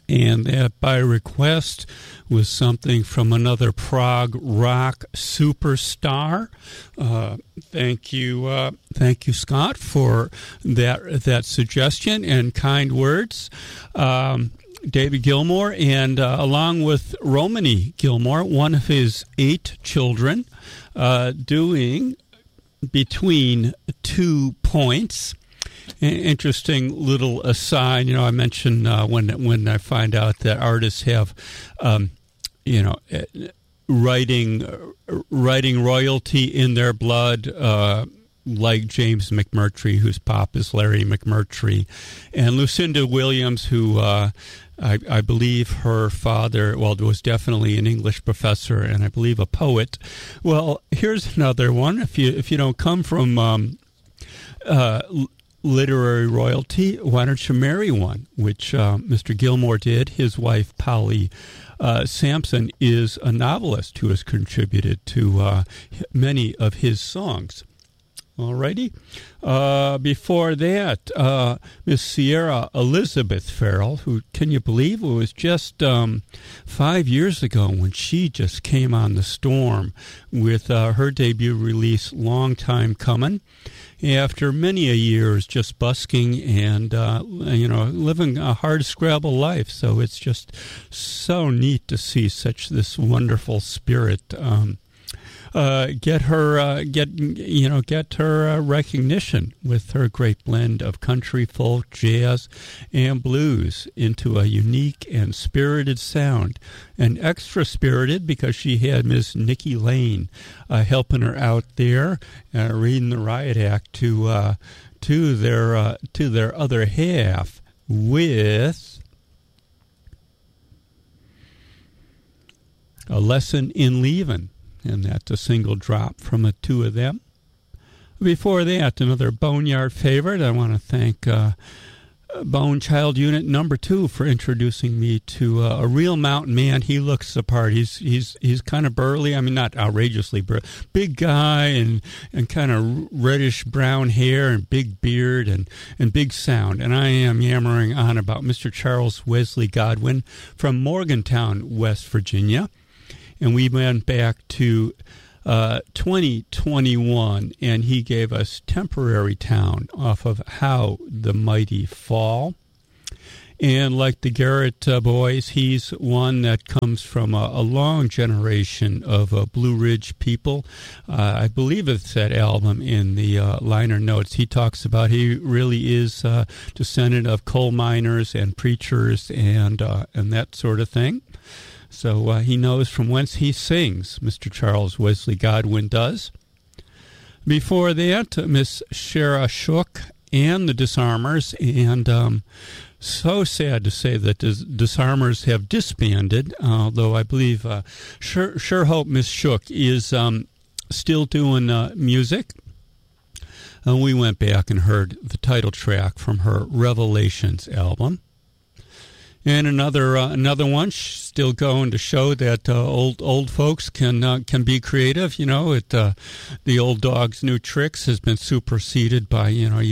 And that by request was something from another prog rock superstar. Thank you, Scott, for that suggestion and kind words. David Gilmour, and along with Romany Gilmour, one of his 8 children, doing Between 2 Points. Interesting little aside. I mentioned when I find out that artists have, writing royalty in their blood, like James McMurtry, whose pop is Larry McMurtry, and Lucinda Williams, who I believe her father, was definitely an English professor and I believe a poet. Well, here's another one. If you don't come from literary royalty, why don't you marry one? Which Mr. Gilmour did. His wife, Polly Sampson, is a novelist who has contributed to many of his songs. Alrighty. Before that, Miss Sierra Elizabeth Farrell, who, can you believe, it was just 5 years ago when she just came on the storm with her debut release, Long Time Comin'. After many a years just busking and, living a hard-scrabble life. So it's just so neat to see this wonderful spirit get her recognition with her great blend of country, folk, jazz, and blues into a unique and spirited sound. And extra spirited because she had Miss Nikki Lane helping her out there, reading the riot act to their other half with A Lesson in Leavin'. And that's a single drop from the two of them. Before that, another Boneyard favorite. I want to thank Bone Child Unit number 2 for introducing me to a real mountain man. He looks the part. He's kind of burly. I mean, not outrageously burly. Big guy and kind of reddish brown hair and big beard and big sound. And I am yammering on about Mr. Charles Wesley Godwin from Morgantown, West Virginia. And we went back to 2021, and he gave us Temporary Town off of How the Mighty Fall. And like the Garrett boys, he's one that comes from a long generation of Blue Ridge people. I believe it's that album in the liner notes. He talks about he really is descendant of coal miners and preachers and that sort of thing. So he knows from whence he sings, Mr. Charles Wesley Godwin does. Before that, Miss Shara Shook and the Disarmers, and so sad to say that the Disarmers have disbanded, although I believe sure hope Miss Shook is still doing music. And we went back and heard the title track from her Revelations album. And another one, still going to show that old folks can be creative. The old dog's new tricks has been superseded by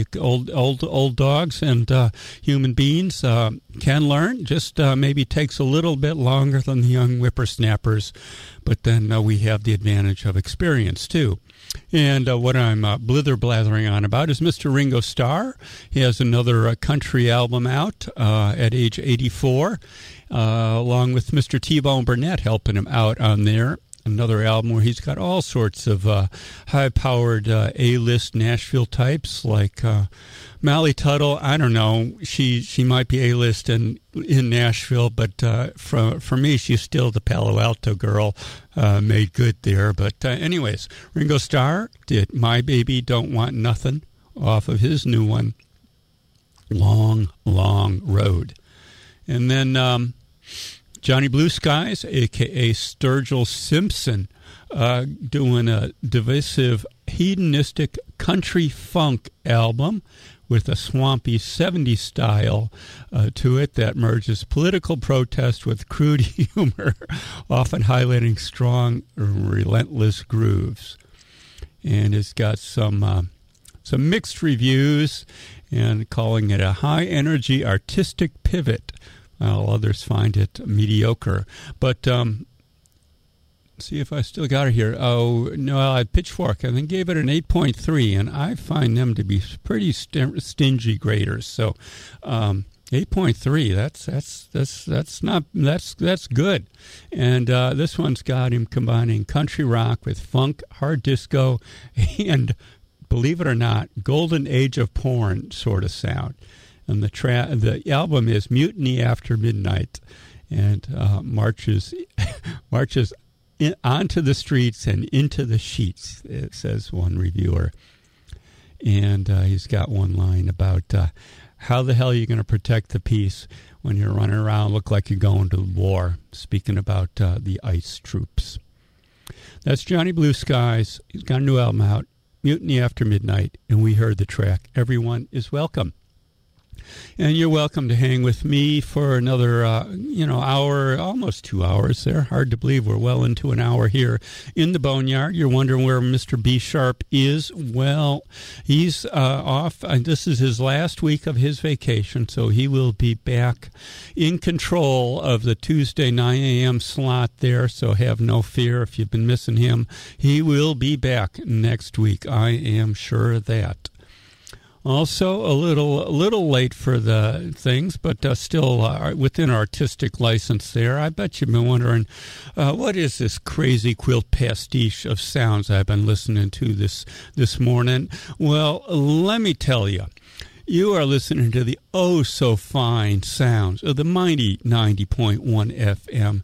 old dogs, and human beings can learn. Just maybe takes a little bit longer than the young whippersnappers, but then we have the advantage of experience too. And what I'm blither-blathering on about is Mr. Ringo Starr. He has another country album out at age 84, along with Mr. T-Bone Burnett helping him out on there. Another album where he's got all sorts of high-powered A-list Nashville types like Molly Tuttle. I don't know. She might be A-list in Nashville, but for me, she's still the Palo Alto girl. Made good there. But anyways, Ringo Starr did My Baby Don't Want Nothing off of his new one, Long, Long Road. And then Johnny Blue Skies, a.k.a. Sturgill Simpson, doing a divisive, hedonistic country funk album with a swampy 70s style to it that merges political protest with crude humor, often highlighting strong, relentless grooves. And it's got some mixed reviews and calling it a high-energy artistic pivot while others find it mediocre. But see if I still got it here. Oh, no, Pitchfork, I think, gave it an 8.3, and I find them to be pretty stingy graders. So 8.3, that's good. And this one's got him combining country rock with funk, hard disco, and, believe it or not, golden age of porn sort of sound. And the album is Mutiny After Midnight, and marches onto the streets and into the sheets, it says one reviewer. And he's got one line about how the hell are you going to protect the peace when you're running around look like you're going to war, speaking about the ICE troops. That's Johnny Blue Skies. He's got a new album out, Mutiny After Midnight, and we heard the track Everyone is Welcome. And you're welcome to hang with me for another, hour, almost 2 hours there. Hard to believe we're well into an hour here in the Boneyard. You're wondering where Mr. B Sharp is. Well, he's off. This is his last week of his vacation, so he will be back in control of the Tuesday 9 a.m. slot there, so have no fear if you've been missing him. He will be back next week. I am sure of that. Also, a little late for the things, but still within artistic license there. I bet you've been wondering, what is this crazy quilt pastiche of sounds I've been listening to this morning? Well, let me tell you. You are listening to the oh-so-fine sounds of the mighty 90.1 FM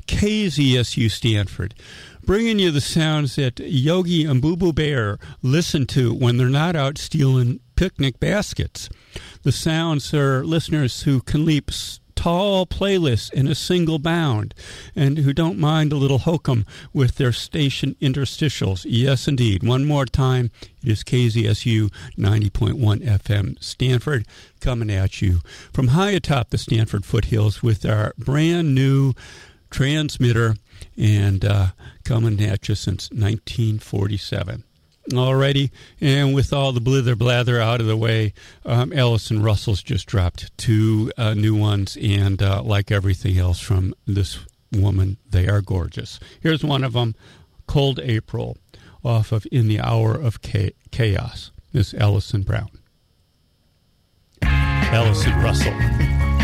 KZSU Stanford, bringing you the sounds that Yogi and Boo Boo Bear listen to when they're not out stealing picnic baskets. The sounds are listeners who can leap tall playlists in a single bound and who don't mind a little hokum with their station interstitials. Yes, indeed. One more time, it is KZSU 90.1 FM Stanford coming at you from high atop the Stanford foothills with our brand new transmitter and coming at you since 1947. Alrighty, and with all the blither-blather out of the way, Allison Russell's just dropped 2 new ones, and like everything else from this woman, they are gorgeous. Here's one of them, Cold April, off of In the Hour of Chaos. This is Allison Brown. Allison Russell.